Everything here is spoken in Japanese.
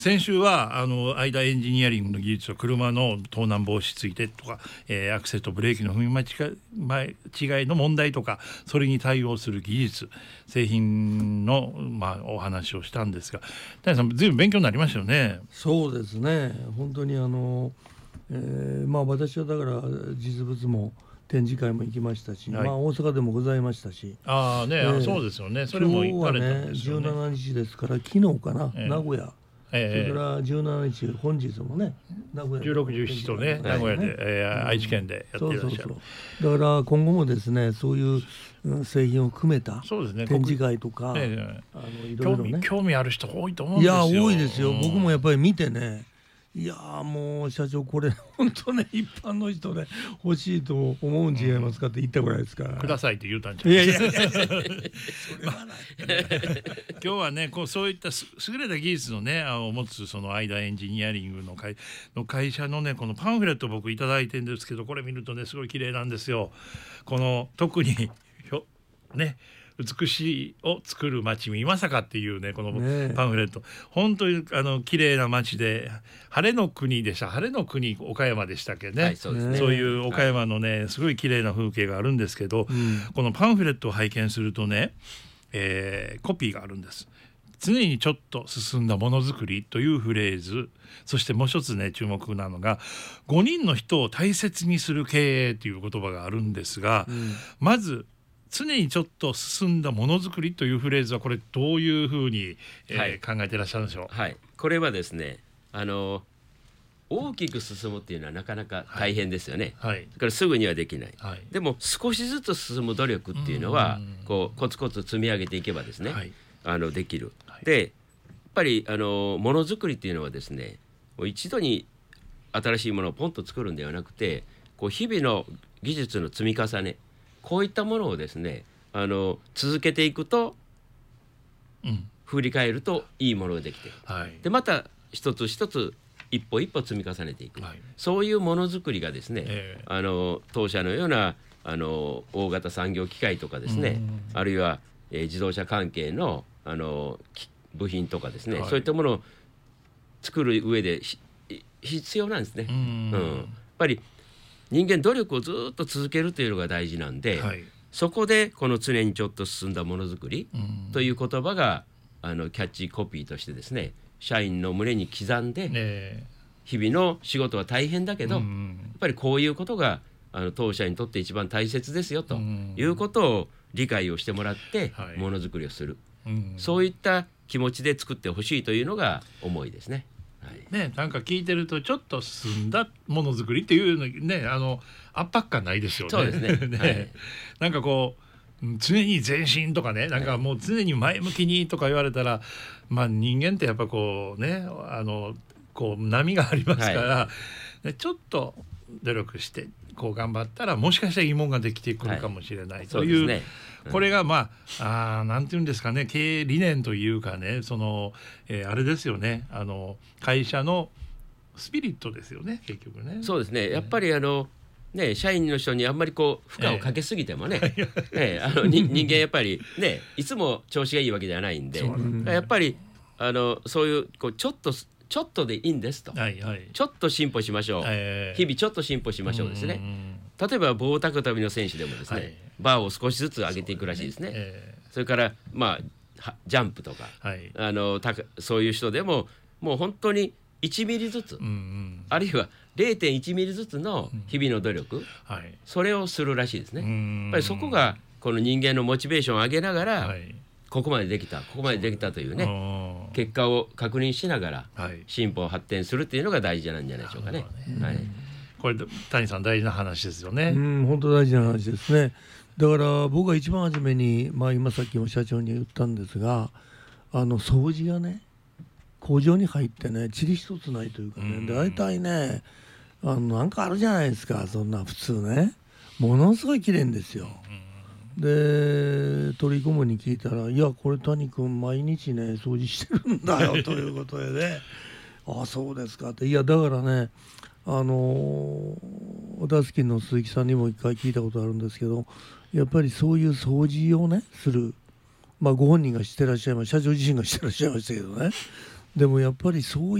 先週は間エンジニアリングの技術を車の盗難防止ついてとか、アクセルとブレーキの踏み間違いの問題とか、それに対応する技術、製品の、お話をしたんですが、谷さん随分勉強になりましたよね。 そうですね、本当に私はだから実物も展示会も行きましたし、大阪でもございましたし、 そうですよね。それも行かれたんですよね。 今日はね17日ですから、昨日かな、名古屋、それから17日本日もね、名古屋 16、17とね、名古屋で、愛知県でやっていらっしゃる。 だから今後もですね、そういう製品を含めた展示会とか、いろいろね、 興味ある人多いと思うんですよ。 いや多いですよ。僕もやっぱり見てね、いやもう社長これ本当ね、一般の人で欲しいと思うん違いますかって言ったぐらいですから、 くださいって言うたんじゃないですか。今日はね、そういった優れた技術のねを持つその間エンジニアリングの会社のね、このパンフレットを僕いただいてるんですけど、これ見るとねすごい綺麗なんですよ。この特にね、美しいを作る街見まさかっていうね、このパンフレット、本当に綺麗な街で、晴れの国でした。晴れの国岡山でしたっけね、そういう岡山のね、すごい綺麗な風景があるんですけど、このパンフレットを拝見するとね、コピーがあるんです。常にちょっと進んだものづくりというフレーズ、そしてもう一つね注目なのが5人の人を大切にする経営という言葉があるんですが、まず常にちょっと進んだものづくりというフレーズはこれどういうふうに、考えていらっしゃるんでしょう。 これはですね、大きく進むっていうのはなかなか大変ですよね。だからすぐにはできない。でも少しずつ進む努力っていうのはコツコツ積み上げていけばですね、できる。でやっぱりものづくりっていうのはですね、一度に新しいものをポンと作るんではなくて、日々の技術の積み重ね、こういったものをですね続けていくと、振り返るといいものができて、でまた一つ一つ一歩一歩積み重ねていく、そういうものづくりがですね、当社のような大型産業機械とかですね、あるいは、自動車関係の部品とかですね、そういったものを作る上で必要なんですね。やっぱり人間努力をずっと続けるというのが大事なんで、そこでこの常にちょっと進んだものづくりという言葉がキャッチコピーとしてですね、社員の胸に刻んで、日々の仕事は大変だけど、やっぱりこういうことが当社にとって一番大切ですよということを理解をしてもらってものづくりをする、そういった気持ちで作ってほしいというのが思いですね。 なんか聞いてるとちょっと進んだものづくりっていうのね、圧迫感ないですよね。 そうですね。 なんか常に前進とかね、なんかもう常に前向きにとか言われたら、人間ってやっぱ波がありますから、ちょっと努力して頑張ったらもしかしたらいいもんができてくるかもしれないという、これがなんていうんですかね、経営理念というかね、あれですよね、会社のスピリットですよね、結局ね。 そうですね。やっぱり社員の人にあんまり負荷をかけすぎてもね、人間やっぱりね、いつも調子がいいわけではないんで、やっぱりそういうちょっとでいいんですと、ちょっと進歩しましょう、日々ちょっと進歩しましょうですね。例えば棒高跳びの選手でもですね、バーを少しずつ上げていくらしいですね。それからジャンプとか、そういう人でももう本当に1ミリずつ、あるいは 0.1 ミリずつの日々の努力、それをするらしいですね。やっぱりそこがこの人間のモチベーションを上げながら、ここまでできたというね、結果を確認しながら進歩発展するっていうのが大事なんじゃないでしょうかね。 これ谷さん大事な話ですよね。 本当大事な話ですね。だから僕が一番初めに、今さっきも社長に言ったんですが、掃除がね、工場に入ってね、塵一つないというかね、大体ね、なんかあるじゃないですか、そんな普通ね、ものすごい綺麗んですよ。で取り込むに聞いたら、いやこれ谷君毎日ね掃除してるんだよということでねあ、そうですかって。いやだからね、ダスキンの鈴木さんにも一回聞いたことあるんですけど、やっぱりそういう掃除をねする、ご本人がしてらっしゃいました、社長自身がしてらっしゃいましたけどね、 でもやっぱりそう